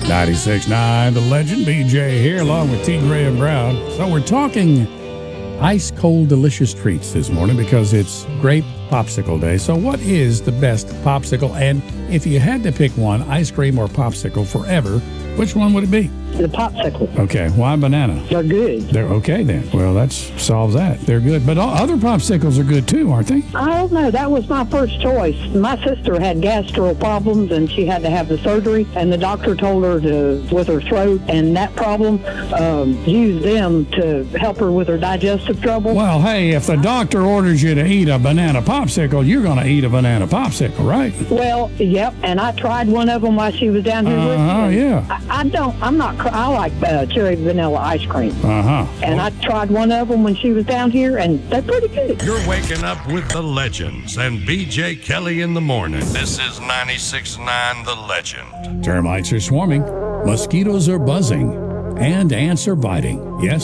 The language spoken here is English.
96.9 The Legend, BJ here, along with T. Graham Brown. So we're talking ice cold delicious treats this morning because it's Grape Popsicle Day. So what is the best popsicle? And if you had to pick one, ice cream or popsicle forever, which one would it be? The popsicle. Okay, why banana? They're good. They're okay then. Well, that solves that. They're good. But other popsicles are good too, aren't they? I don't know. That was my first choice. My sister had gastro problems and she had to have the surgery, and the doctor told her with her throat and that problem, use them to help her with her digestive trouble. Well, hey, if the doctor orders you to eat a banana popsicle, you're going to eat a banana popsicle, right? Well, yep. And I tried one of them while she was down here with me. Oh, yeah. I like cherry vanilla ice cream. And I tried one of them when she was down here, and they're pretty good. You're waking up with the legends and BJ Kelly in the morning. This is 96.9 The Legend. Termites are swarming, mosquitoes are buzzing, and ants are biting. Yes,